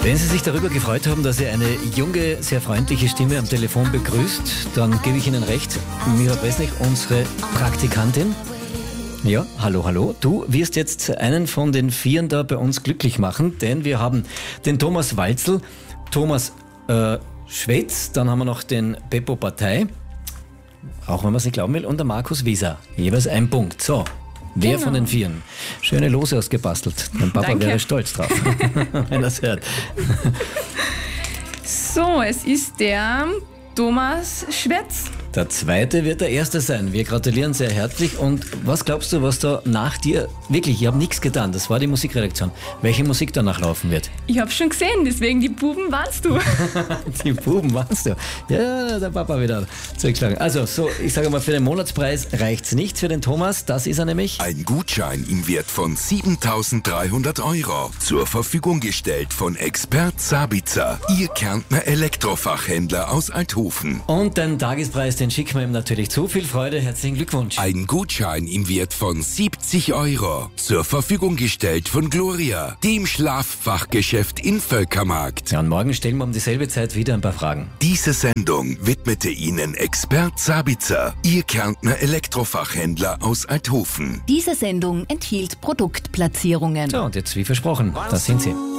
Wenn Sie sich darüber gefreut haben, dass ihr eine junge, sehr freundliche Stimme am Telefon begrüßt, dann gebe ich Ihnen recht. Mira Bresnik, unsere Praktikantin. Ja, hallo. Du wirst jetzt einen von den Vieren da bei uns glücklich machen, denn wir haben den Thomas Walzl, Thomas Schwetz, dann haben wir noch den Beppo Partei, auch wenn man es nicht glauben will, und der Markus Wieser. Jeweils ein Punkt. So. Wer von den Vieren? Schöne Lose ausgebastelt. Mein Papa wäre stolz drauf, wenn er es hört. So, es ist der Thomas Schwetz. Der zweite wird der erste sein. Wir gratulieren sehr herzlich. Und was glaubst du, was da nach dir, wirklich, ich habe nichts getan, das war die Musikredaktion, welche Musik danach laufen wird? Ich habe schon gesehen, deswegen die Buben warst du. Die Buben warst du. Ja, der Papa wieder zurückgeschlagen. Also, so, ich sage mal, für den Monatspreis reicht's nicht für den Thomas. Das ist er nämlich. Ein Gutschein im Wert von 7.300 € zur Verfügung gestellt von Expert Sabitzer, Ihr Kärntner Elektrofachhändler aus Althofen. Und den Tagespreis, den schicken wir ihm natürlich zu. Viel Freude, herzlichen Glückwunsch. Ein Gutschein im Wert von 70 € zur Verfügung gestellt von Gloria, dem Schlaffachgeschäft in Völkermarkt. Ja, und morgen stellen wir um dieselbe Zeit wieder ein paar Fragen. Diese Sendung widmete Ihnen Expert Sabitzer, Ihr Kärntner Elektrofachhändler aus Althofen. Diese Sendung enthielt Produktplatzierungen. So, und jetzt wie versprochen, das sind sie.